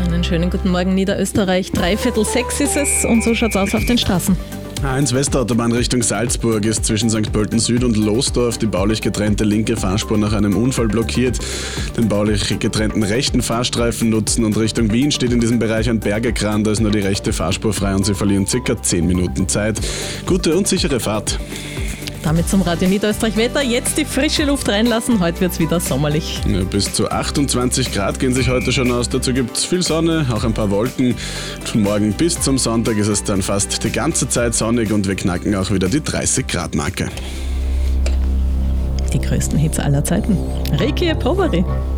Einen schönen guten Morgen Niederösterreich. 5:45 ist es und so schaut's aus auf den Straßen. A1 Westautobahn Richtung Salzburg ist zwischen St. Pölten Süd und Losdorf die baulich getrennte linke Fahrspur nach einem Unfall blockiert. Den baulich getrennten rechten Fahrstreifen nutzen und Richtung Wien steht in diesem Bereich ein Bergekran, da ist nur die rechte Fahrspur frei und sie verlieren ca. 10 Minuten Zeit. Gute und sichere Fahrt. Damit zum Radio Niederösterreich Wetter. Jetzt die frische Luft reinlassen. Heute wird's wieder sommerlich. Ja, bis zu 28 Grad gehen sich heute schon aus. Dazu gibt's viel Sonne, auch ein paar Wolken. Von morgen bis zum Sonntag ist es dann fast die ganze Zeit sonnig und wir knacken auch wieder die 30 Grad Marke. Die größten Hits aller Zeiten. Ricky Poveri.